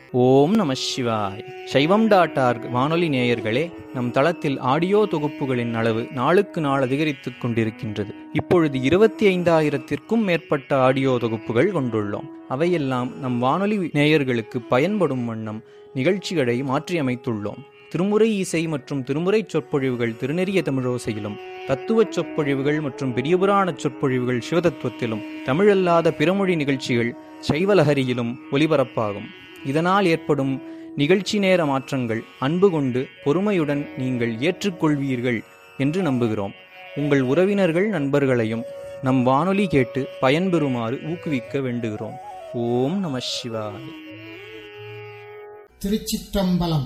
ஓம் நம சிவாய். சைவம்.org வானொலி நேயர்களே, நம் தளத்தில் ஆடியோ தொகுப்புகளின் அளவு நாளுக்கு நாள் அதிகரித்துக் கொண்டிருக்கின்றது. இப்பொழுது 25,000த்திற்கும் மேற்பட்ட ஆடியோ தொகுப்புகள் கொண்டுள்ளோம். அவையெல்லாம் நம் வானொலி நேயர்களுக்கு பயன்படும் வண்ணம் நிகழ்ச்சிகளை மாற்றியமைத்துள்ளோம். திருமுறை இசை மற்றும் திருமுறை சொற்பொழிவுகள் திருநெறிய தமிழோசையிலும், தத்துவச் சொற்பொழிவுகள் மற்றும் பெரியபுராண சொற்பொழிவுகள் சிவதத்துவத்திலும், தமிழல்லாத பிறமொழி நிகழ்ச்சிகள் சைவலஹரியிலும் ஒலிபரப்பாகும். இதனால் ஏற்படும் நிகழ்ச்சி நேர மாற்றங்கள் அன்பு கொண்டு பொறுமையுடன் நீங்கள் ஏற்றுக்கொள்வீர்கள் என்று நம்புகிறோம். உங்கள் உறவினர்கள் நண்பர்களையும் நம் வானொலி கேட்டு பயன்பெறுமாறு ஊக்குவிக்க வேண்டுகிறோம். ஓம் நம சிவாய. திருச்சிற்றம்பலம்.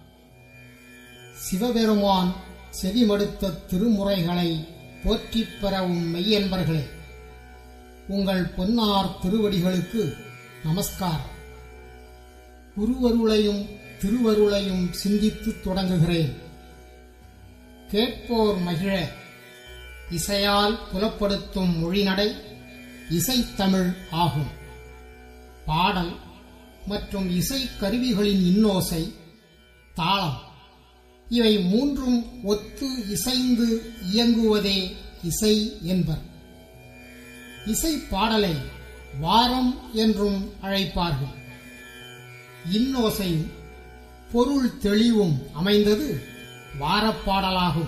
சிவபெருமான் செவிமடுத்த திருமுறைகளை போற்றிப் பெறவும் மெய்யன்பர்களே, உங்கள் பொன்னார் திருவடிகளுக்கு நமஸ்காரம். குருவருளையும் திருவருளையும் சிந்தித்து தொடங்குகிறேன். கேட்போர் மகிழ இசையால் புலப்படுத்தும் மொழிநடை இசைத்தமிழ் ஆகும். பாடல் மற்றும் இசை கருவிகளின் இன்னோசை, தாளம் இவை மூன்றும் ஒத்து இசைந்து இயங்குவதே இசை என்பர். இசை பாடலை வாரம் என்றும் அழைப்பார்கள். இன்னோசையும் பொருள் தெளிவும் அமைந்தது வாரப்பாடலாகும்.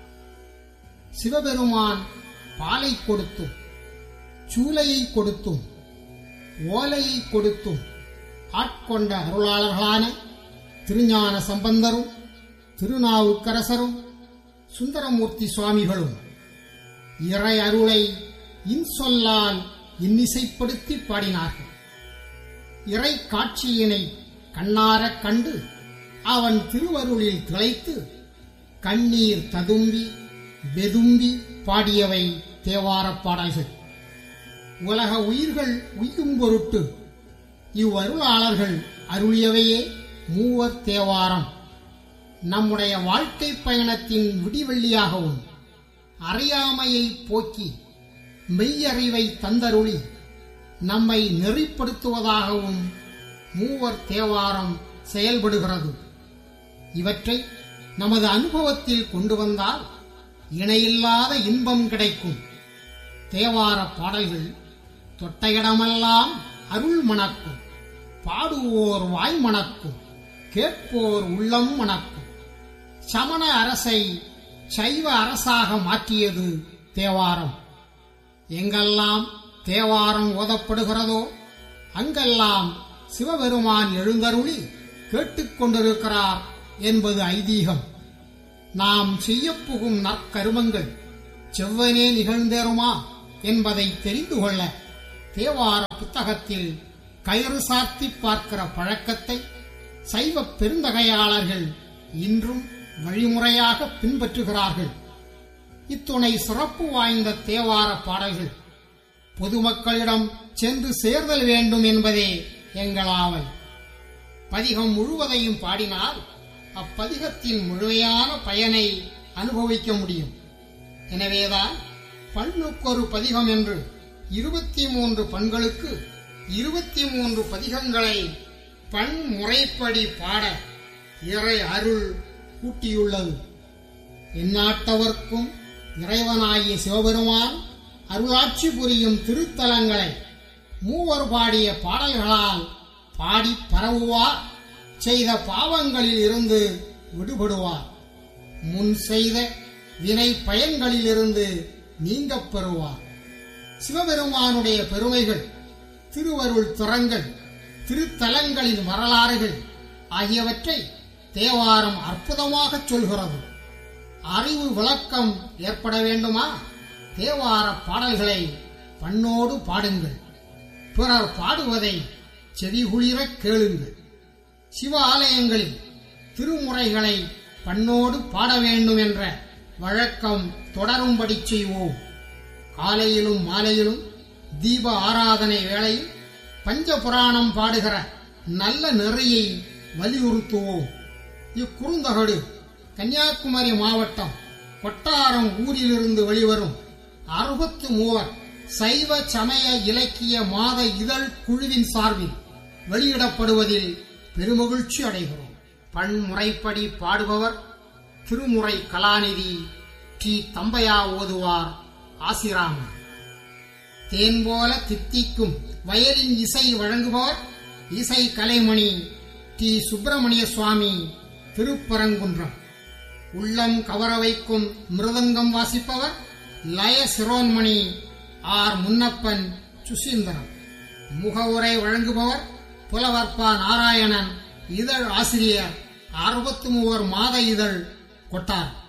சிவபெருமான் பாலை கொடுத்தும் சூலையை கொடுத்தும் ஓலையை கொடுத்தும் ஆட்கொண்ட அருளாளர்களான திருஞான சம்பந்தரும் திருநாவுக்கரசரும் சுந்தரமூர்த்தி சுவாமிகளும் இறை அருளை இன்சொல்லால் இன்னிசைப்படுத்தி பாடினார்கள். இறை காட்சியினை கண்ணாரக் கண்டு அவன் திருவருளில் திளைத்து கண்ணீர் ததும்பி வெதும்பி பாடியவை தேவாரப் பாடல்கள். உலக உயிர்கள் உய்யும் பொருட்டு இவ்வருளாளர்கள் அருளியவையே மூவர் தேவாரம். நம்முடைய வாழ்க்கை பயணத்தின் விடிவெள்ளியாகவும் அறியாமையை போக்கி மெய்யறிவை தந்தருளி நம்மை நெறிப்படுத்துவதாகவும் மூவர் தேவாரம் செயல்படுகிறது. இவற்றை நமது அனுபவத்தில் கொண்டு வந்தால் இணையில்லாத இன்பம் கிடைக்கும். தேவார பாடல்கள் தொட்ட இடமெல்லாம் அருள் மணக்கும், பாடுவோர் வாய் மணக்கும், கேட்போர் உள்ளம் மணக்கும். சமண அரசை சைவ அரசாக மாற்றியது தேவாரம். எங்கெல்லாம் தேவாரம் ஓதப்படுகிறதோ அங்கெல்லாம் சிவபெருமான் எழுந்தருளி கேட்டுக்கொண்டிருக்கிறார் என்பது ஐதீகம். நாம் செய்யப்புகும் நற்கருமங்கள் செவ்வனே நிகழ்ந்தேறுமா என்பதை தெரிந்து கொள்ள தேவார புத்தகத்தில் கயிறு சார்த்தி பார்க்கிற பழக்கத்தை சைவ பெருந்தகையாளர்கள் இன்றும் வழிமுறையாக பின்பற்றுகிறார்கள். இத்துணை சிறப்பு வாய்ந்த தேவார பாடல்கள் பொதுமக்களிடம் சென்று சேர்தல் வேண்டும் என்பதே எங்கள் ஆவல். பதிகம் முழுவதையும் பாடினால் அப்பதிகத்தின் முழுமையான பயனை அனுபவிக்க முடியும். எனவேதான் பண்ணுக்கொரு பதிகம் என்று 23 பண்களுக்கு 23 பதிகங்களை பன்முறைப்படி பாட இறை அருள் கூட்டியுள்ளது. எந்நாட்டவர்க்கும் இறைவனாகிய சிவபெருமான் அருளாட்சி புரியும் திருத்தலங்களை மூவர் பாடிய பாடல்களால் பாடி பரவுவார். செய்த பாவங்களில் இருந்து விடுபடுவார். முன் செய்த வினை பயன்களிலிருந்து நீங்கப் பெறுவார். சிவபெருமானுடைய பெருமைகள், திருவருள் திறங்கள், திருத்தலங்களின் வரலாறுகள் ஆகியவற்றை தேவாரம் அற்புதமாகச் சொல்கிறது. அறிவு விளக்கம் ஏற்பட வேண்டுமா? தேவார பாடல்களை பண்ணோடு பாடுங்கள். பிறர் பாடுவதை செவிகுளிரக் கேளுங்கள். சிவ ஆலயங்களில் திருமுறைகளை பண்ணோடு பாட வேண்டும் என்ற வழக்கம் தொடரும்படி செய்வோம். காலையிலும் மாலையிலும் தீப ஆராதனை வேளையில் பஞ்ச புராணம் பாடுகிற நல்ல நெறியை வலியுறுத்துவோம். இக்குறுந்தகடு கன்னியாகுமரி மாவட்டம் கொட்டாரம் ஊரிலிருந்து வெளிவரும் 63 சைவ சமய இலக்கிய மாத இதழ் குழுவின் சார்பில் வெளியிடப்படுவதில் பெருமகிழ்ச்சி அடைகிறோம். பன்முறைப்படி பாடுபவர் திருமுறை கலாநிதி டி. தம்பையா ஓதுவார் ஆசிராமன். தேன் போல தித்திக்கும் வயலின் இசை வழங்குபவர் இசை கலைமணி டி. சுப்பிரமணிய சுவாமி திருப்பரங்குன்றம். உள்ளம் கவர வைக்கும் மிருதங்கம் வாசிப்பவர் லய சிரோன்மணி ஆர். முன்னப்பன் சுசீந்திரம். முகவுரை வழங்குபவர் புலவர் ப. நாராயணன். இதழ் ஆசிரியர் 63 மாத இதழ் கொட்டார்.